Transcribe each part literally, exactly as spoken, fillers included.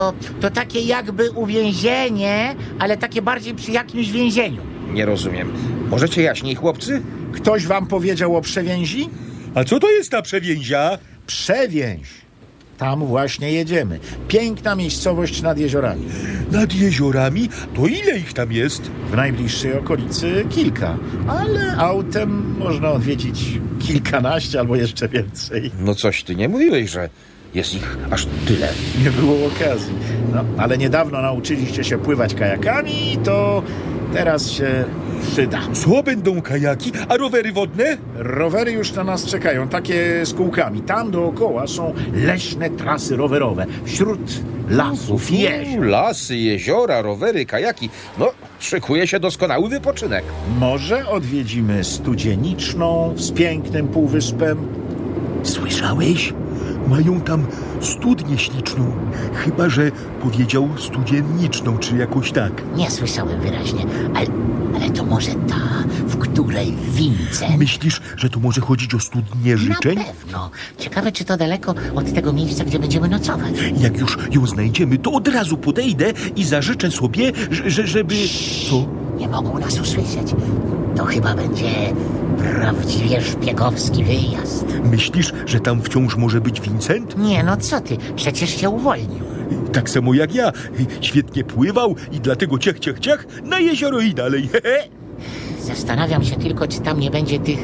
To, to takie jakby uwięzienie, ale takie bardziej przy jakimś więzieniu. Nie rozumiem. Możecie jaśniej, chłopcy? Ktoś wam powiedział o Przewięzi? A co to jest ta Przewięzia? Przewięź. Tam właśnie jedziemy. Piękna miejscowość nad jeziorami. Nad jeziorami? To ile ich tam jest? W najbliższej okolicy kilka, ale autem można odwiedzić kilkanaście albo jeszcze więcej. No coś ty nie mówiłeś, że jest ich aż tyle. Nie było okazji. No, ale niedawno nauczyliście się pływać kajakami, to teraz się przyda. Co będą kajaki? A rowery wodne? Rowery już na nas czekają, takie z kółkami. Tam dookoła są leśne trasy rowerowe, wśród lasów i jezior. Lasy, jeziora, rowery, kajaki. No, szykuje się doskonały wypoczynek. Może odwiedzimy Studzieniczną z pięknym półwyspem? Słyszałeś? Mają tam studnię śliczną. Chyba że powiedział studzienniczną, czy jakoś tak. Nie słyszałem wyraźnie, ale, ale to może ta, w której Vincent... Myślisz, że tu może chodzić o studnię życzeń? Na pewno. Ciekawe, czy to daleko od tego miejsca, gdzie będziemy nocować. Jak już ją znajdziemy, to od razu podejdę i zażyczę sobie, że, że żeby... Co? Nie mogą nas usłyszeć. To chyba będzie prawdziwie szpiegowski wyjazd. Myślisz, że tam wciąż może być Vincent? Nie, no co ty, przecież się uwolnił. Tak samo jak ja. Świetnie pływał i dlatego ciach, ciach, ciach na jezioro i dalej. Zastanawiam się tylko, czy tam nie będzie tych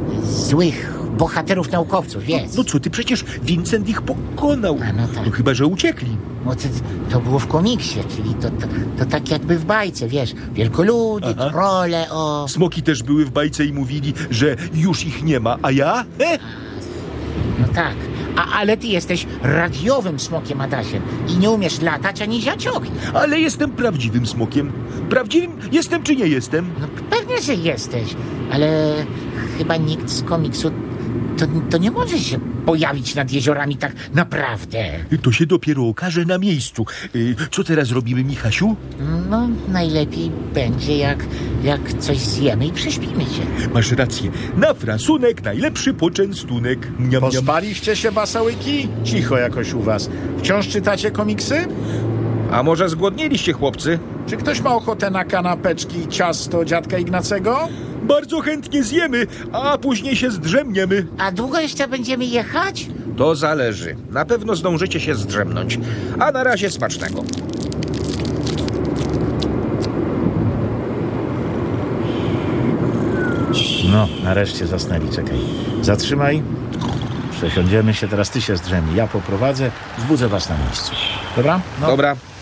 złych bohaterów naukowców, wiesz? No co ty, przecież Vincent ich pokonał. A, no tak. No chyba że uciekli. Bo to, to było w komiksie, czyli to, to, to tak jakby w bajce, wiesz? Wielkoludy, Aha. trole, o... Smoki też były w bajce i mówili, że już ich nie ma, a ja? He? No tak. A, ale ty jesteś radiowym smokiem Adasiem i nie umiesz latać ani ziać ognia. Ale jestem prawdziwym smokiem. Prawdziwym jestem czy nie jestem? No pewnie, że jesteś, ale chyba nikt z komiksu to, to nie może się pojawić nad jeziorami tak naprawdę. To się dopiero okaże na miejscu. Y, Co teraz robimy, Michasiu? No, najlepiej będzie, jak, jak coś zjemy i prześpimy się. Masz rację. Na frasunek najlepszy poczęstunek. Niam, niam. Pospaliście się, basałyki? Cicho jakoś u was. Wciąż czytacie komiksy? A może zgłodniliście, chłopcy? Czy ktoś ma ochotę na kanapeczki i ciasto dziadka Ignacego? Bardzo chętnie zjemy, a później się zdrzemniemy. A długo jeszcze będziemy jechać? To zależy. Na pewno zdążycie się zdrzemnąć. A na razie smacznego. No, nareszcie zasnęli, czekaj. Zatrzymaj. Przesiądziemy się, teraz ty się zdrzemnij. Ja poprowadzę, zbudzę was na miejscu. Dobra? No. Dobra.